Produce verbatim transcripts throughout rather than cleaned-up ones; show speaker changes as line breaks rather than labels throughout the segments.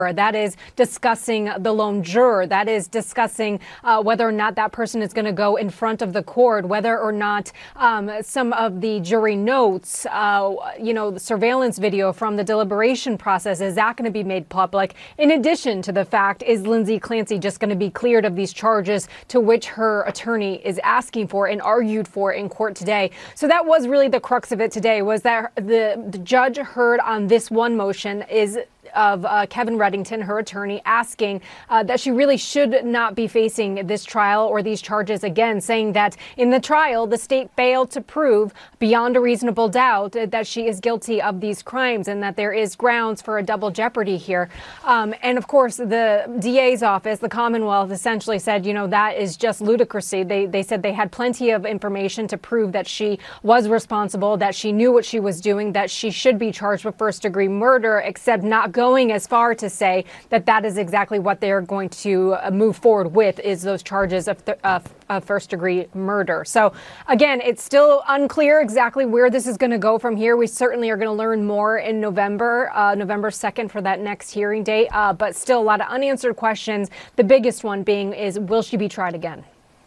That is discussing the lone juror. That is discussing uh, whether or not that person is going to go in front of the court, whether or not um, some of the jury notes, uh, you know, the surveillance video from the deliberation process, is that going to be made public? In addition to the fact, is Lindsay Clancy just going to be cleared of these charges to which her attorney is asking for and argued for in court today? So that was really the crux of it today, was that the, the judge heard on this one motion is of uh, Kevin Reddington, her attorney, asking uh, that she really should not be facing this trial or these charges again, saying that in the trial, the state failed to prove beyond a reasonable doubt that she is guilty of these crimes and that there is grounds for a double jeopardy here. Um, and of course, the D A's office, the Commonwealth, essentially said, you know, that is just ludicrousy. They, they said they had plenty of information to prove that she was responsible, that she knew what she was doing, that she should be charged with first degree murder, except not going as far to say that that is exactly what they're going to uh, move forward with, is those charges of, th- of, of first degree murder. So again, it's still unclear exactly where this is going to go from here. We certainly are going to learn more in November, uh, November second for that next hearing date. Uh, but still a lot of unanswered questions. The biggest one being is, will she be tried again?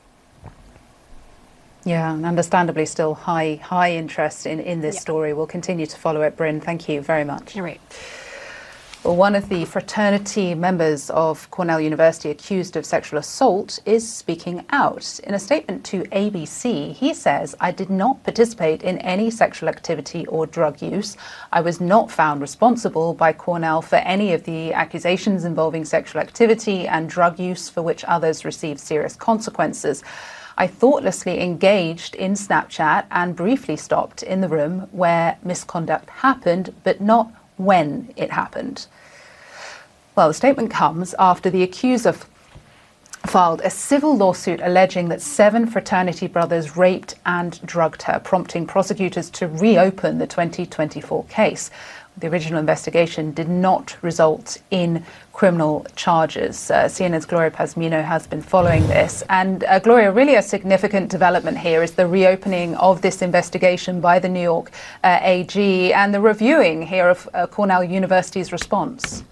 Yeah, and understandably still high, high interest in, in this
yeah.
story. We'll continue to follow it, Bryn. Thank you very much.
All right.
Well, one of the fraternity members of Cornell University accused of sexual assault is speaking out. In a statement to A B C, he says, "I did not participate in any sexual activity or drug use. I was not found responsible by Cornell for any of the accusations involving sexual activity and drug use for which others received serious consequences. I thoughtlessly engaged in Snapchat and briefly stopped in the room where misconduct happened, but not when it happened." Well, the statement comes after the accuser filed a civil lawsuit alleging that seven fraternity brothers raped and drugged her, prompting prosecutors to reopen the twenty twenty-four case. The original investigation did not result in criminal charges. Uh, C N N's Gloria Pazmino has been following this. And uh, Gloria, really a significant development here is the reopening of this investigation by the New York uh, A G and the reviewing here of uh, Cornell University's response.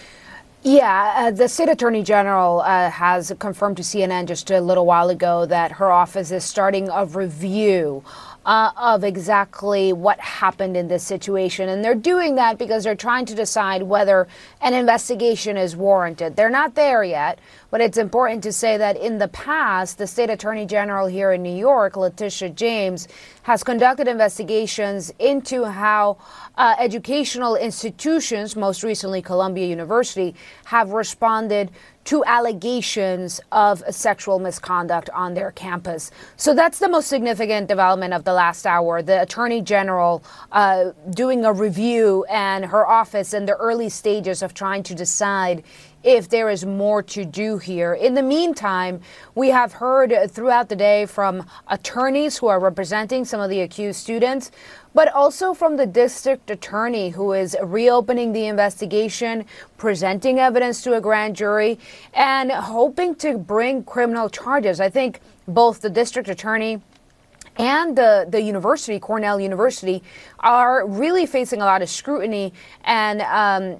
Yeah, uh, the state attorney general uh, has confirmed to C N N just a little while ago that her office is starting a review Uh, of exactly what happened in this situation. And they're doing that because they're trying to decide whether an investigation is warranted. They're not there yet, but it's important to say that in the past, the state attorney general here in New York, Letitia James, has conducted investigations into how uh, educational institutions, most recently Columbia University, have responded to allegations of sexual misconduct on their campus. So that's the most significant development of the last hour. The Attorney General uh, doing a review and her office in the early stages of trying to decide if there is more to do here. In the meantime, we have heard throughout the day from attorneys who are representing some of the accused students, but also from the district attorney who is reopening the investigation, presenting evidence to a grand jury, and hoping to bring criminal charges. I think both the district attorney and the, the university, Cornell University, are really facing a lot of scrutiny and um,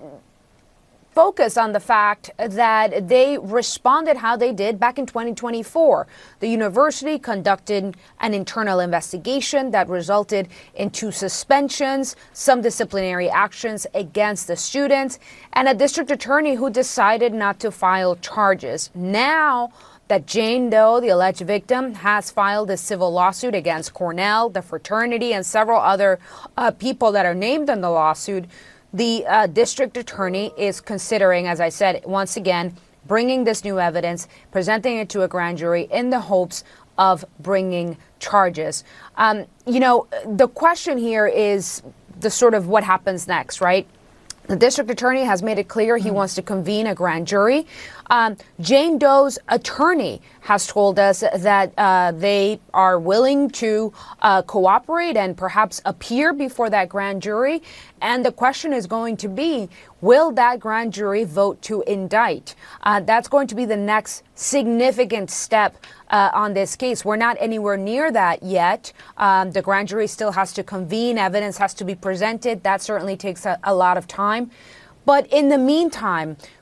focus on the fact that they responded how they did back in twenty twenty-four. The university conducted an internal investigation that resulted in two suspensions, some disciplinary actions against the students, and a district attorney who decided not to file charges. Now that Jane Doe, the alleged victim, has filed a civil lawsuit against Cornell, the fraternity, and several other uh, people that are named in the lawsuit, the uh, district attorney is considering, as I said, once again, bringing this new evidence, presenting it to a grand jury in the hopes of bringing charges. Um, you know, the question here is the sort of what happens next, right? The district attorney has made it clear he wants to convene a grand jury. Um, Jane Doe's attorney has told us that uh, they are willing to uh, cooperate and perhaps appear before that grand jury. And the question is going to be, will that grand jury vote to indict? Uh, that's going to be the next significant step uh, on this case. We're not anywhere near that yet. Um, the grand jury still has to convene. Evidence has to be presented. That certainly takes a, a lot of time. But in the meantime,